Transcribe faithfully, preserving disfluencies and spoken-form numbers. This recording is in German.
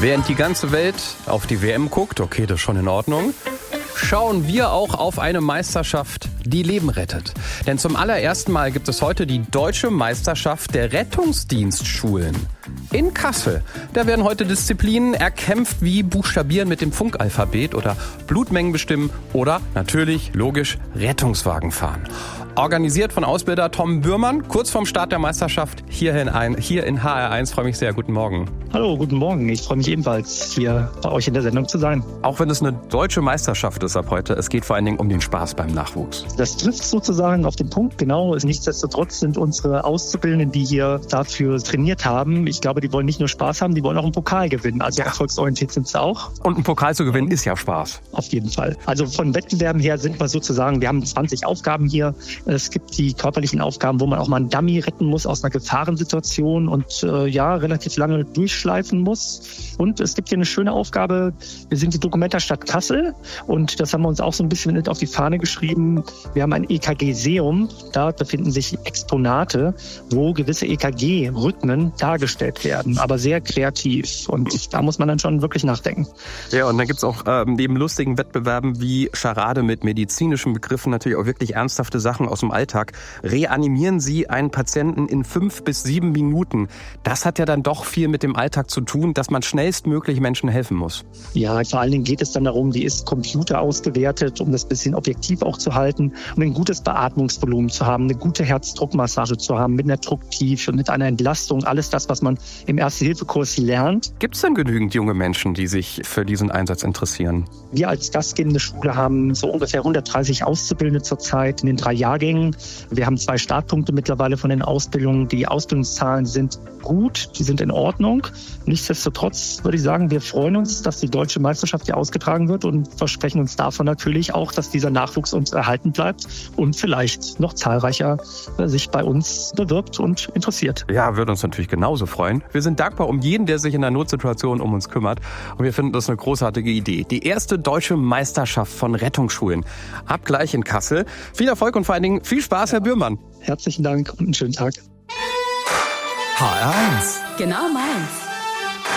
Während die ganze Welt auf die W M guckt, okay, das ist schon in Ordnung, schauen wir auch auf eine Meisterschaft, die Leben rettet. Denn zum allerersten Mal gibt es heute die Deutsche Meisterschaft der Rettungsdienstschulen in Kassel. Da werden heute Disziplinen erkämpft wie Buchstabieren mit dem Funkalphabet oder Blutmengen bestimmen oder natürlich, logisch, Rettungswagen fahren. Organisiert von Ausbilder Tom Bührmann, kurz vorm Start der Meisterschaft hier in, ein, hier in H R eins. Freue mich sehr. Guten Morgen. Hallo, guten Morgen. Ich freue mich ebenfalls, hier bei euch in der Sendung zu sein. Auch wenn es eine deutsche Meisterschaft ist ab heute, es geht vor allen Dingen um den Spaß beim Nachwuchs. Das trifft sozusagen auf den Punkt, genau. Nichtsdestotrotz sind unsere Auszubildenden, die hier dafür trainiert haben, ich glaube, die wollen nicht nur Spaß haben, die wollen auch einen Pokal gewinnen. Also erfolgsorientiert sind sie auch. Und einen Pokal zu gewinnen ist ja Spaß. Auf jeden Fall. Also von Wettbewerben her sind wir sozusagen, wir haben zwanzig Aufgaben hier. Es gibt die körperlichen Aufgaben, wo man auch mal einen Dummy retten muss aus einer Gefahrensituation und äh, ja, relativ lange durchschleifen muss. Und es gibt hier eine schöne Aufgabe. Wir sind die Dokumenta-Stadt Kassel und das haben wir uns auch so ein bisschen mit auf die Fahne geschrieben. Wir haben ein E K G-Seum. Da befinden sich Exponate, wo gewisse E K G-Rhythmen dargestellt werden, aber sehr kreativ. Und da muss man dann schon wirklich nachdenken. Ja, und dann gibt's auch ähm, neben lustigen Wettbewerben wie Charade mit medizinischen Begriffen natürlich auch wirklich ernsthafte Sachen aus dem Alltag. Reanimieren Sie einen Patienten in fünf bis sieben Minuten. Das hat ja dann doch viel mit dem Alltag zu tun, dass man schnellstmöglich Menschen helfen muss. Ja, vor allen Dingen geht es dann darum, die ist Computer ausgewertet, um das bisschen objektiv auch zu halten, um ein gutes Beatmungsvolumen zu haben, eine gute Herzdruckmassage zu haben, mit einer Drucktief und mit einer Entlastung. Alles das, was man im Erste-Hilfe-Kurs lernt. Gibt es denn genügend junge Menschen, die sich für diesen Einsatz interessieren? Wir als gastgebende Schule haben so ungefähr hundertdreißig Auszubildende zurzeit in den drei Jahrgängen. Wir haben zwei Startpunkte mittlerweile von den Ausbildungen. Die Ausbildungszahlen sind gut, die sind in Ordnung. Nichtsdestotrotz würde ich sagen, wir freuen uns, dass die deutsche Meisterschaft hier ausgetragen wird und versprechen uns davon natürlich auch, dass dieser Nachwuchs uns erhalten bleibt und vielleicht noch zahlreicher sich bei uns bewirbt und interessiert. Ja, würde uns natürlich genauso freuen. Wir sind dankbar um jeden, der sich in einer Notsituation um uns kümmert. Und wir finden das eine großartige Idee. Die erste deutsche Meisterschaft von Rettungsschulen. Ab gleich in Kassel. Viel Erfolg und vor allen Dingen viel Spaß, Herr Bührmann. Herzlichen Dank und einen schönen Tag. H R eins. Genau meins.